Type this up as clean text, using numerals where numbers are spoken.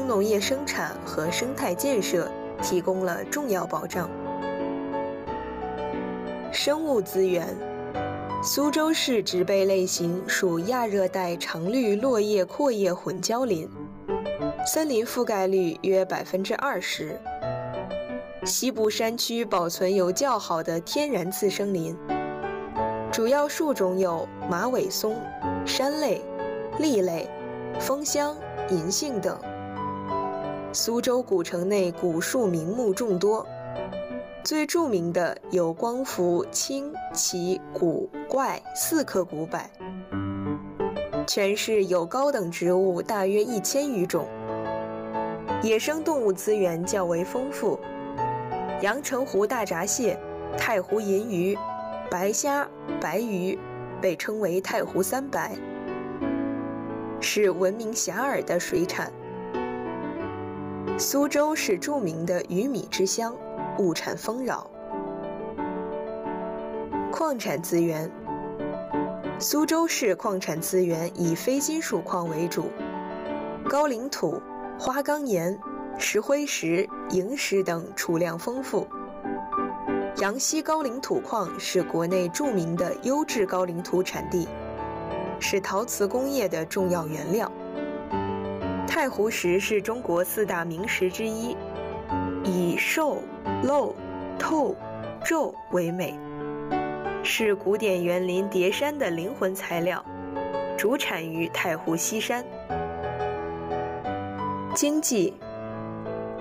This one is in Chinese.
中农业生产和生态建设提供了重要保障。生物资源，苏州市植被类型属亚热带常绿落叶阔叶混交林，森林覆盖率约20%。西部山区保存有较好的天然次生林，主要树种有马尾松、杉类、栎类、枫香、银杏等。苏州古城内古树名木众多，最著名的有光福、清、奇、古、怪4棵古柏。全市有高等植物大约1000余种，野生动物资源较为丰富。阳澄湖大闸蟹、太湖银鱼、白虾、白鱼被称为太湖三白，是闻名遐迩的水产。苏州是著名的鱼米之乡，物产丰饶。矿产资源，苏州市矿产资源以非金属矿为主，高岭土、花岗岩、石灰石、萤石等储量丰富。阳西高岭土矿是国内著名的优质高岭土产地，是陶瓷工业的重要原料。太湖石是中国4大名石之一，以瘦、露、透、皱为美，是古典园林叠山的灵魂材料，主产于太湖西山。经济，